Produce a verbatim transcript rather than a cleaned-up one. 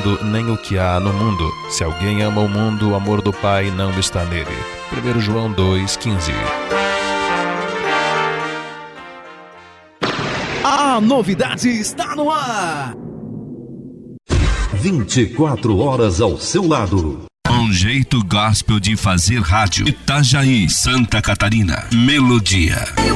mundo, nem o que há no mundo. Se alguém ama o mundo, o amor do Pai não está nele. primeiro João dois, quinze. A novidade está no ar. vinte e quatro horas ao seu lado. Um jeito gospel de fazer rádio. Itajaí, Santa Catarina. Melodia.